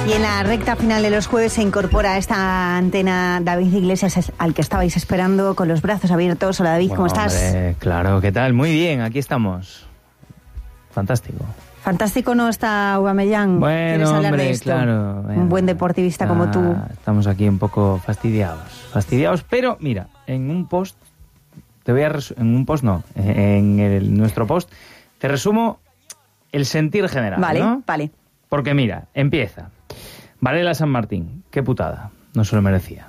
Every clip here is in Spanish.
Y en la recta final de los jueves se incorpora a esta antena David Iglesias, al que estabais esperando con los brazos abiertos. Hola David, ¿cómo estás? Hombre, claro, ¿qué tal? Muy bien, aquí estamos. Fantástico. Fantástico no está Aubameyang. Bueno, ¿Quieres hablar hombre, de esto? claro. Un buen deportivista como tú. Estamos aquí un poco fastidiados, pero mira, en un post, nuestro post, te resumo el sentir general, Vale, ¿no? vale. Porque mira, empieza. Varela San Martín, qué putada, no se lo merecía.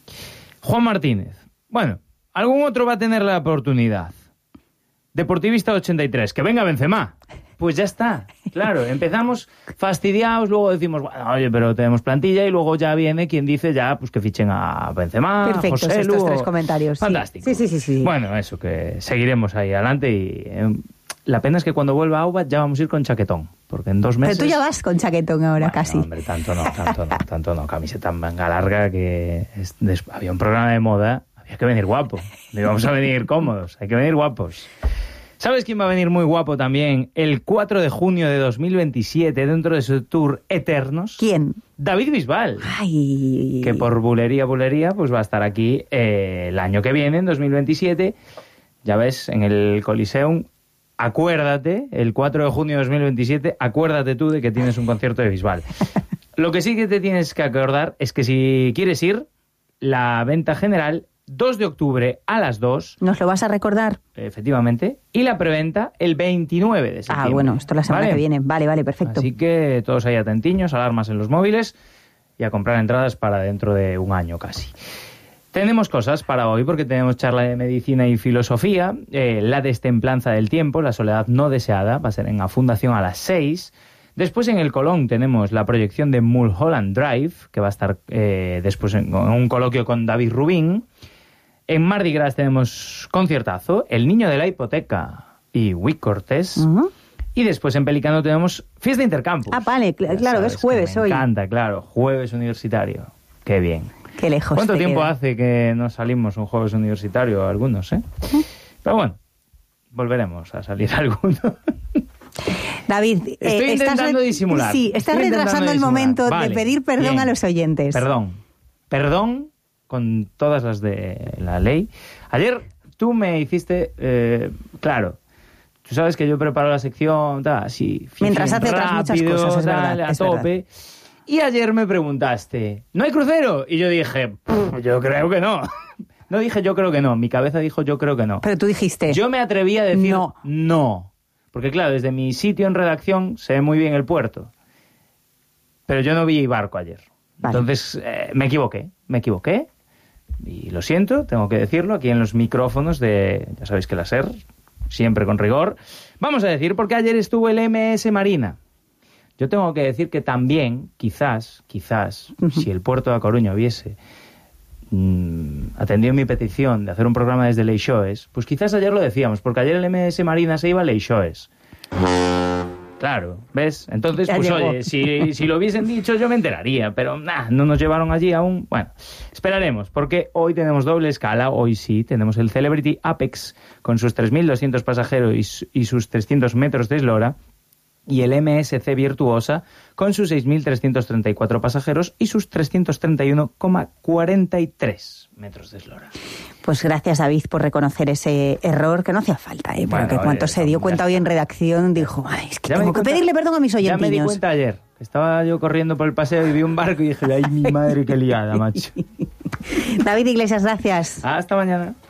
Juan Martínez, bueno, algún otro va a tener la oportunidad. Deportivista 83, que venga Benzema. Pues ya está, claro, empezamos fastidiados, luego decimos, bueno, oye, pero tenemos plantilla, y luego ya viene quien dice ya pues que fichen a Benzema, Perfectos José estos Lu, tres comentarios. Fantástico. Sí. Bueno, eso, que seguiremos ahí adelante y la pena es que cuando vuelva Auba ya vamos a ir con chaquetón, porque en 2 meses... Pero tú ya vas con chaquetón ahora, bueno, casi. No, hombre, tanto no, camiseta en manga larga que había un programa de moda, había que venir guapo, no íbamos a venir cómodos, hay que venir guapos. ¿Sabes quién va a venir muy guapo también el 4 de junio de 2027 dentro de su tour Eternos? ¿Quién? David Bisbal. Ay. Que por bulería, pues va a estar aquí el año que viene, en 2027. Ya ves, en el Coliseum. Acuérdate, el 4 de junio de 2027, acuérdate tú de que tienes un concierto de Bisbal. Lo que sí que te tienes que acordar es que si quieres ir, la venta general 2 de octubre a las 2. ¿Nos lo vas a recordar? Efectivamente. Y la preventa el 29 de septiembre. Ah, bueno, esto es la semana que viene. Vale, perfecto. Así que todos ahí atentiños, alarmas en los móviles y a comprar entradas para dentro de un año casi. Tenemos cosas para hoy porque tenemos charla de medicina y filosofía, la destemplanza del tiempo, la soledad no deseada, va a ser en la Fundación a las 6. Después en el Colón tenemos la proyección de Mulholland Drive, que va a estar después en un coloquio con David Rubín. En Mardi Gras tenemos conciertazo, El niño de la hipoteca y Wick Cortés. Uh-huh. Y después en Pelicano tenemos fiesta intercampus. Ah, vale, claro, es jueves hoy. Me encanta, claro, jueves universitario. Qué bien. Qué lejos. ¿Cuánto tiempo queda? hace que no salimos un jueves universitario algunos, eh? Uh-huh. Pero bueno, volveremos a salir algunos. David, estoy intentando disimular. Sí, estás retrasando el momento de pedir perdón bien. A los oyentes. Perdón con todas las de la ley. Ayer tú me hiciste, claro, tú sabes que yo preparo la sección, así, mientras hace otras muchas cosas, es verdad, a tope. Verdad. Y ayer me preguntaste, ¿no hay crucero? Y yo dije, yo creo que no. No dije yo creo que no, mi cabeza dijo yo creo que no. Pero tú dijiste. Yo me atreví a decir no. Porque claro, desde mi sitio en redacción se ve muy bien el puerto. Pero yo no vi barco ayer. Vale. Entonces me equivoqué. Y lo siento, tengo que decirlo aquí en los micrófonos de, ya sabéis que la SER, siempre con rigor. Vamos a decir, porque ayer estuvo el MS Marina. Yo tengo que decir que también, quizás, si el puerto de A Coruña hubiese atendido mi petición de hacer un programa desde Leixoes, pues quizás ayer lo decíamos, porque ayer el MS Marina se iba a Leixoes. Claro, ¿ves? Entonces, ya pues llegó. Oye, si lo hubiesen dicho yo me enteraría, pero no nos llevaron allí aún. Bueno, esperaremos, porque hoy tenemos doble escala, hoy sí, tenemos el Celebrity Apex con sus 3.200 pasajeros y sus 300 metros de eslora, y el MSC Virtuosa con sus 6.334 pasajeros y sus 331,43 metros de eslora. Pues gracias, David, por reconocer ese error, que no hacía falta, pero que cuando se dio cuenta hoy en redacción dijo, es que tengo que pedirle perdón a mis oyentes. Ya me di cuenta ayer, estaba yo corriendo por el paseo y vi un barco y dije, ay, mi madre, qué liada, macho. David Iglesias, gracias. Hasta mañana.